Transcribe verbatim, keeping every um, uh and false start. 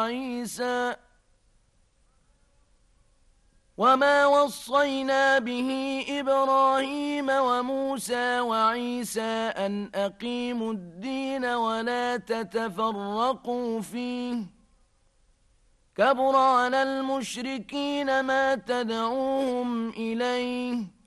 وعيسى وما وصينا به إبراهيم وموسى وعيسى أن أقيموا الدين ولا تتفرقوا فيه كبر على المشركين ما تدعوهم إليه